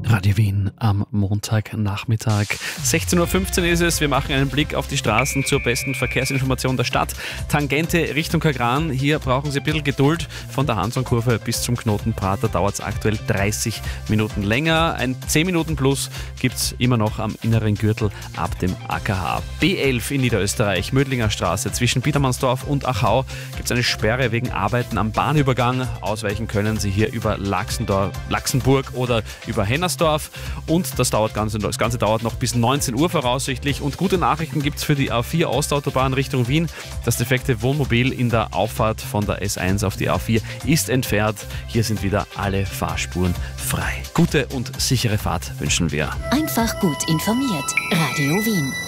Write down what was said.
Radio Wien am Montagnachmittag. 16.15 Uhr ist es. Wir machen einen Blick auf die Straßen zur besten Verkehrsinformation der Stadt. Tangente Richtung Kagran. Hier brauchen Sie ein bisschen Geduld. Von der Hanson-Kurve bis zum Knoten Prater dauert es aktuell 30 Minuten länger. Ein 10 Minuten plus gibt es immer noch am inneren Gürtel ab dem AKH. B11 in Niederösterreich, Mödlinger Straße. Zwischen Biedermannsdorf und Achau gibt es eine Sperre wegen Arbeiten am Bahnübergang. Ausweichen können Sie hier über Laxenburg oder über Hennersdorf. Und das Ganze dauert noch bis 19 Uhr voraussichtlich. Und gute Nachrichten gibt es für die A4 Ostautobahn Richtung Wien. Das defekte Wohnmobil in der Auffahrt von der S1 auf die A4 ist entfernt. Hier sind wieder alle Fahrspuren frei. Gute und sichere Fahrt wünschen wir. Einfach gut informiert. Radio Wien.